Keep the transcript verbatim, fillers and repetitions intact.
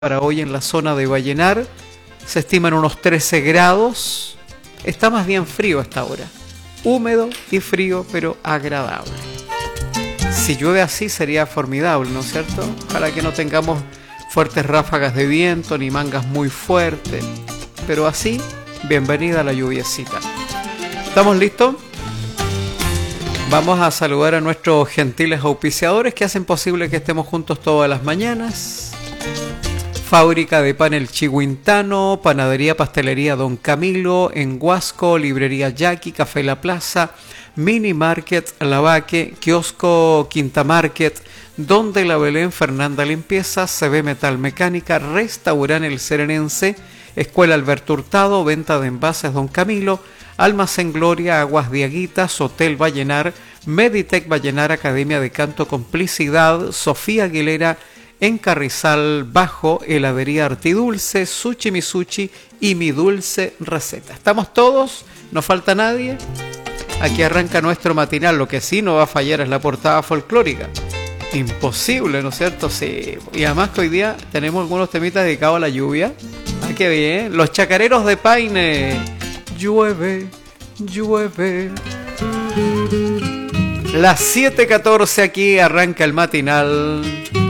para hoy en la zona de Vallenar. Se estiman unos trece grados. Está más bien frío a esta hora. Húmedo y frío, pero agradable. Si llueve así sería formidable, ¿no es cierto? Ojalá que no tengamos fuertes ráfagas de viento ni mangas muy fuertes. Pero así, bienvenida a la lluviecita. ¿Estamos listos? Vamos a saludar a nuestros gentiles auspiciadores que hacen posible que estemos juntos todas las mañanas. Fábrica de pan El Chihuintano, Panadería Pastelería Don Camilo, en Huasco, Librería Yaqui, Café La Plaza, Mini Market Lavaque, Kiosco Quinta Market, Donde la Belén, Fernanda Limpieza, C B Metal Mecánica, Restaurante El Serenense, Escuela Alberto Hurtado, Venta de Envases Don Camilo, Almacén Gloria, Aguas Diaguitas, Hotel Vallenar, Meditec Vallenar, Academia de Canto Complicidad, Sofía Aguilera, en Carrizal Bajo, Heladería Artidulce, Sushi Misuchi y Mi Dulce Receta. ¿Estamos todos? ¿No falta nadie? Aquí arranca nuestro matinal. Lo que sí no va a fallar es la portada folclórica. Imposible, ¿no es cierto? Sí. Y además que hoy día tenemos algunos temitas dedicados a la lluvia. Ah, qué bien. Los chacareros de Paine. Llueve, llueve. Las siete catorce aquí arranca el matinal.